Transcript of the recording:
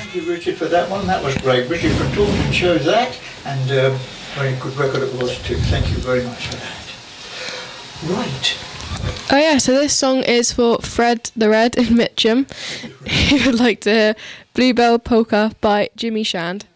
Thank you, Richard, for that one. That was great. Richard from Taunton chose that, and very good record it was too. Thank you very much for that. Right. Oh yeah, so this song is for Fred the Red in Mitcham. He would like to hear Bluebell Polka by Jimmy Shand.